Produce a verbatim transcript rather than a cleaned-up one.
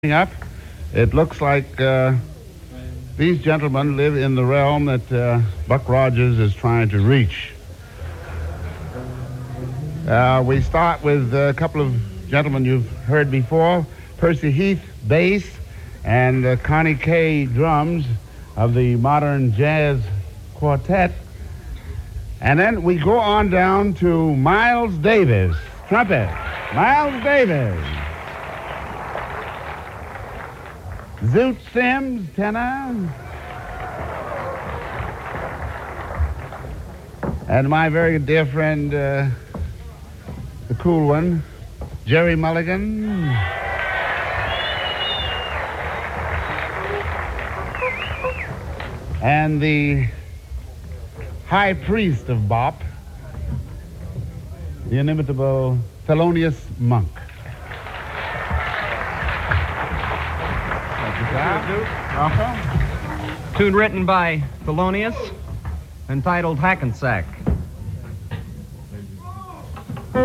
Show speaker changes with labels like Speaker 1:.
Speaker 1: Up, it looks like uh, these gentlemen live in the realm that uh, Buck Rogers is trying to reach. Uh, we start with a couple of gentlemen you've heard before, Percy Heath, bass, and uh, Connie Kay, drums of the Modern Jazz Quartet. And then we go on down to Miles Davis, trumpet. Miles Davis. Zoot Sims, tenor. And my very dear friend, uh, the cool one, Jerry Mulligan. And the high priest of bop, the inimitable Thelonious Monk.
Speaker 2: Uh-huh. Tune written by Thelonious, entitled Hackensack.